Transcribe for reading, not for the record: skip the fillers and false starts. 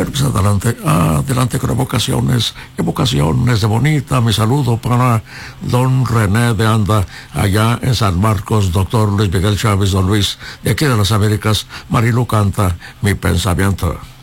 Bueno, pues adelante con evocaciones de Bonita. Mi saludo para don René de Anda, allá en San Marcos, doctor Luis Miguel Chávez, don Luis, de aquí de las Américas, Marilu canta Mi Pensamiento.